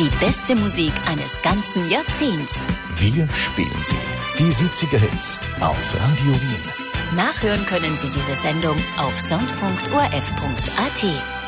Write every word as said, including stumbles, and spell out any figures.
Die beste Musik eines ganzen Jahrzehnts. Wir spielen sie. Die siebziger Hits auf Radio Wien. Nachhören können Sie diese Sendung auf sound punkt o r f punkt a t.